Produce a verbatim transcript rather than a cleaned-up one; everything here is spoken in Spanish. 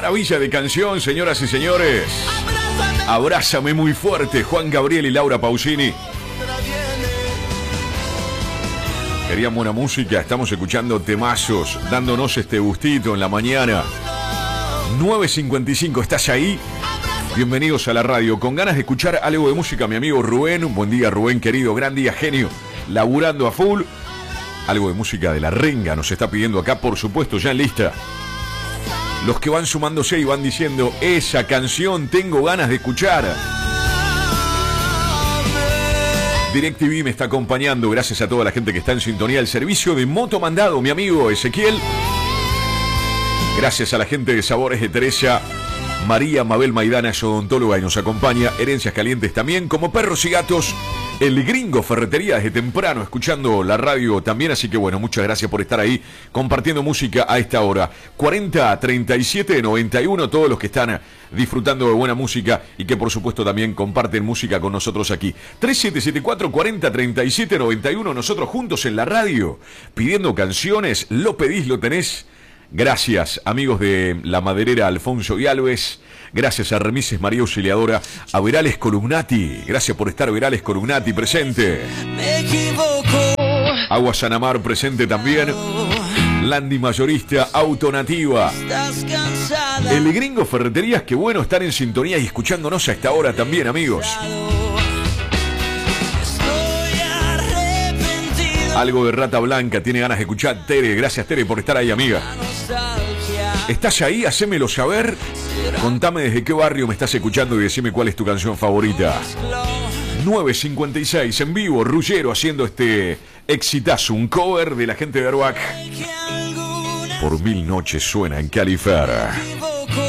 Maravilla de canción, señoras y señores. Abrázame muy fuerte, Juan Gabriel y Laura Pausini. Querían buena música, estamos escuchando temazos, dándonos este gustito en la mañana. nueve cincuenta y cinco, ¿estás ahí? Bienvenidos a la radio. Con ganas de escuchar algo de música, mi amigo Rubén. Un buen día, Rubén, querido. Gran día, genio. Laburando a full. Algo de música de La Renga nos está pidiendo acá, por supuesto, ya en lista. Los que van sumándose y van diciendo, esa canción tengo ganas de escuchar. DirecTV me está acompañando, gracias a toda la gente que está en sintonía. El servicio de moto mandado, mi amigo Ezequiel. Gracias a la gente de Sabores de Teresa. María Mabel Maidana es odontóloga y nos acompaña. Herencias Calientes también, como Perros y Gatos. El Gringo Ferretería desde temprano, escuchando la radio también. Así que bueno, muchas gracias por estar ahí, compartiendo música a esta hora. cuarenta treinta y siete noventa y uno, todos los que están disfrutando de buena música y que por supuesto también comparten música con nosotros aquí. tres siete siete cuatro, cuarenta treinta y siete noventa y uno, nosotros juntos en la radio, pidiendo canciones. Lo pedís, lo tenés. Gracias, amigos de La Maderera Alfonso y Alves. Gracias a Remises María Auxiliadora. A Verales Columnati. Gracias por estar, Verales Columnati, presente. Me equivoco. Agua Sanamar, presente también. Landi Mayorista, Autonativa. Estás cansada. El Gringo Ferreterías, qué bueno estar en sintonía y escuchándonos a esta hora también, amigos. Estoy arrepentido. Algo de Rata Blanca, tiene ganas de escuchar Tere. Gracias, Tere, por estar ahí, amiga. Nostalgia. ¿Estás ahí? Hacémelo saber. Contame desde qué barrio me estás escuchando y decime cuál es tu canción favorita. nueve cincuenta y seis, en vivo, Ruggero haciendo este exitazo, un cover de la gente de Aruac. Por mil noches suena en Califer.